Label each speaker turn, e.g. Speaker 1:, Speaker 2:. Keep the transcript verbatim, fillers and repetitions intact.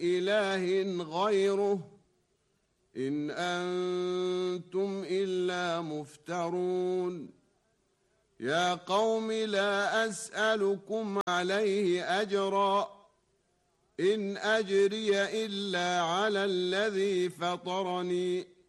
Speaker 1: إله غيره إن أنتم إلا مفترون يا قوم لا أسألكم عليه أجرا إن أجري إلا على الذي فطرني